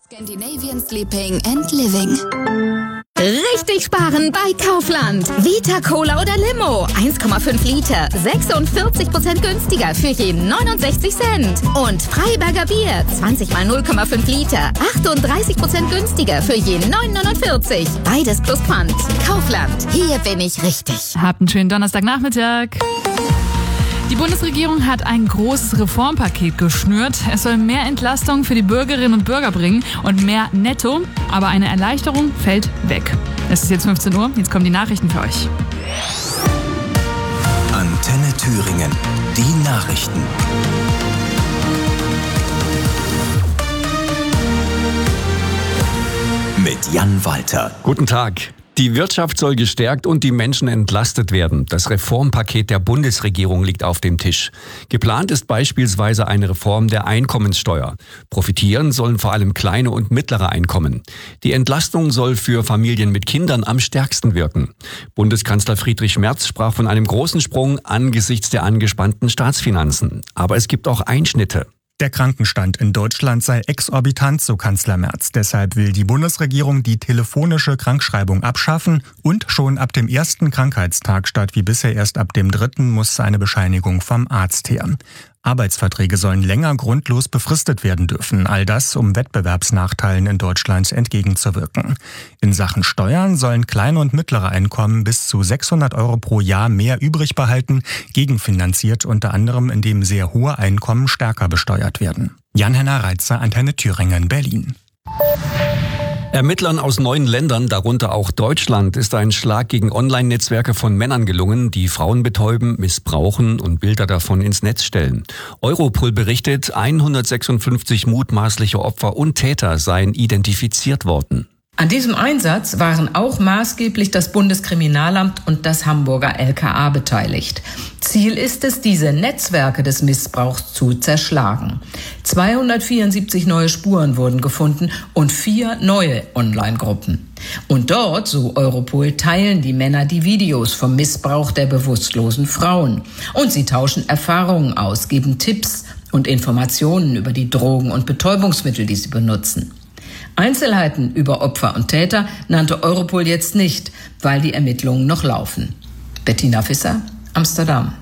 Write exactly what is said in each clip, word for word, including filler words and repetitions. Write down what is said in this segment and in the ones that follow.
Scandinavian Sleeping and Living. Richtig sparen bei Kaufland. Vita Cola oder Limo. eins Komma fünf Liter. sechsundvierzig Prozent günstiger für jeden neunundsechzig Cent. Und Freiberger Bier. zwanzig mal null Komma fünf Liter. achtunddreißig Prozent günstiger für jeden neun neunundvierzig. Beides plus Pfand. Kaufland. Hier bin ich richtig. Habt einen schönen Donnerstagnachmittag. Die Bundesregierung hat ein großes Reformpaket geschnürt. Es soll mehr Entlastung für die Bürgerinnen und Bürger bringen und mehr Netto. Aber eine Erleichterung fällt weg. Es ist jetzt fünfzehn Uhr, jetzt kommen die Nachrichten für euch. Antenne Thüringen, die Nachrichten. Mit Jan Walter. Guten Tag. Die Wirtschaft soll gestärkt und die Menschen entlastet werden. Das Reformpaket der Bundesregierung liegt auf dem Tisch. Geplant ist beispielsweise eine Reform der Einkommenssteuer. Profitieren sollen vor allem kleine und mittlere Einkommen. Die Entlastung soll für Familien mit Kindern am stärksten wirken. Bundeskanzler Friedrich Merz sprach von einem großen Sprung angesichts der angespannten Staatsfinanzen. Aber es gibt auch Einschnitte. Der Krankenstand in Deutschland sei exorbitant, so Kanzler Merz. Deshalb will die Bundesregierung die telefonische Krankschreibung abschaffen und schon ab dem ersten Krankheitstag statt wie bisher erst ab dem dritten muss eine Bescheinigung vom Arzt her. Arbeitsverträge sollen länger grundlos befristet werden dürfen. All das, um Wettbewerbsnachteilen in Deutschland entgegenzuwirken. In Sachen Steuern sollen kleine und mittlere Einkommen bis zu sechshundert Euro pro Jahr mehr übrig behalten, gegenfinanziert unter anderem, indem sehr hohe Einkommen stärker besteuert werden. Jan-Henner Reitzer, Antenne Thüringen, Berlin. Ermittlern aus neun Ländern, darunter auch Deutschland, ist ein Schlag gegen Online-Netzwerke von Männern gelungen, die Frauen betäuben, missbrauchen und Bilder davon ins Netz stellen. Europol berichtet, hundertsechsundfünfzig mutmaßliche Opfer und Täter seien identifiziert worden. An diesem Einsatz waren auch maßgeblich das Bundeskriminalamt und das Hamburger L K A beteiligt. Ziel ist es, diese Netzwerke des Missbrauchs zu zerschlagen. zweihundertvierundsiebzig neue Spuren wurden gefunden und vier neue Online-Gruppen. Und dort, so Europol, teilen die Männer die Videos vom Missbrauch der bewusstlosen Frauen. Und sie tauschen Erfahrungen aus, geben Tipps und Informationen über die Drogen und Betäubungsmittel, die sie benutzen. Einzelheiten über Opfer und Täter nannte Europol jetzt nicht, weil die Ermittlungen noch laufen. Bettina Visser, Amsterdam.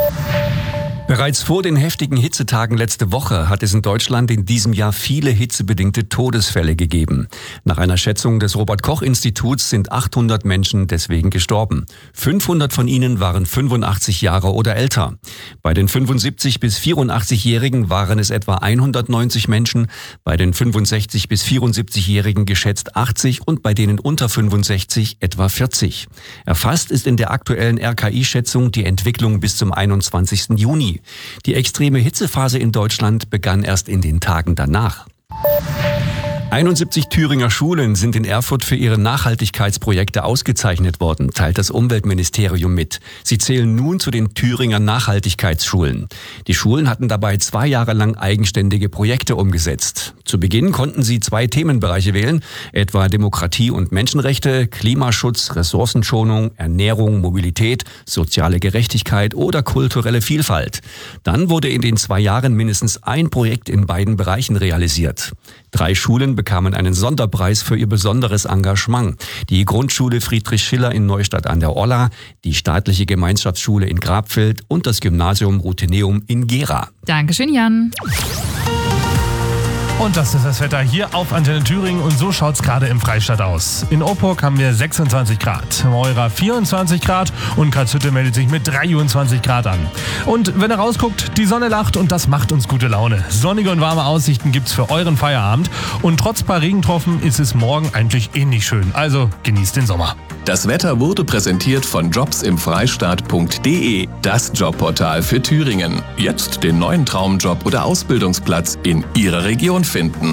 Bereits vor den heftigen Hitzetagen letzte Woche hat es in Deutschland in diesem Jahr viele hitzebedingte Todesfälle gegeben. Nach einer Schätzung des Robert-Koch-Instituts sind achthundert Menschen deswegen gestorben. fünfhundert von ihnen waren fünfundachtzig Jahre oder älter. Bei den fünfundsiebzig- bis vierundachtzig-Jährigen waren es etwa hundertneunzig Menschen, bei den fünfundsechzig- bis vierundsiebzig-Jährigen geschätzt achtzig und bei denen unter fünfundsechzig etwa vierzig. Erfasst ist in der aktuellen R K I-Schätzung die Entwicklung bis zum einundzwanzigsten Juni. Die extreme Hitzephase in Deutschland begann erst in den Tagen danach. einundsiebzig Thüringer Schulen sind in Erfurt für ihre Nachhaltigkeitsprojekte ausgezeichnet worden, teilt das Umweltministerium mit. Sie zählen nun zu den Thüringer Nachhaltigkeitsschulen. Die Schulen hatten dabei zwei Jahre lang eigenständige Projekte umgesetzt. Zu Beginn konnten sie zwei Themenbereiche wählen, etwa Demokratie und Menschenrechte, Klimaschutz, Ressourcenschonung, Ernährung, Mobilität, soziale Gerechtigkeit oder kulturelle Vielfalt. Dann wurde in den zwei Jahren mindestens ein Projekt in beiden Bereichen realisiert. Drei Schulen bekamen einen Sonderpreis für ihr besonderes Engagement. Die Grundschule Friedrich Schiller in Neustadt an der Orla, die staatliche Gemeinschaftsschule in Grabfeld und das Gymnasium Rutheneum in Gera. Dankeschön, Jan. Und das ist das Wetter hier auf Antenne Thüringen und so schaut's gerade im Freistaat aus. In Oppurg haben wir sechsundzwanzig Grad, Meurer vierundzwanzig Grad und Karlshütte meldet sich mit dreiundzwanzig Grad an. Und wenn ihr rausguckt, die Sonne lacht und das macht uns gute Laune. Sonnige und warme Aussichten gibt's für euren Feierabend und trotz paar Regentropfen ist es morgen eigentlich ähnlich schön. Also genießt den Sommer. Das Wetter wurde präsentiert von jobs im freistaat punkt de, das Jobportal für Thüringen. Jetzt den neuen Traumjob oder Ausbildungsplatz in Ihrer Region finden.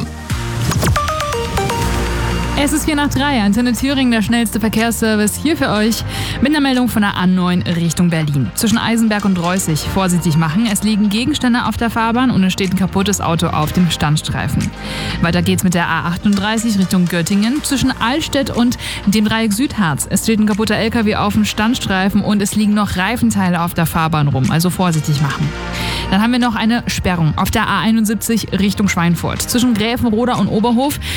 Es ist vier nach drei, Antenne Thüringen, der schnellste Verkehrsservice hier für euch mit einer Meldung von der A neun Richtung Berlin. Zwischen Eisenberg und Reußig vorsichtig machen, es liegen Gegenstände auf der Fahrbahn und es steht ein kaputtes Auto auf dem Standstreifen. Weiter geht's mit der A achtunddreißig Richtung Göttingen. Zwischen Allstedt und dem Dreieck Südharz. Es steht ein kaputter L K W auf dem Standstreifen und es liegen noch Reifenteile auf der Fahrbahn rum, also vorsichtig machen. Dann haben wir noch eine Sperrung auf der A einundsiebzig Richtung Schweinfurt. Zwischen Gräfenroda und Oberhof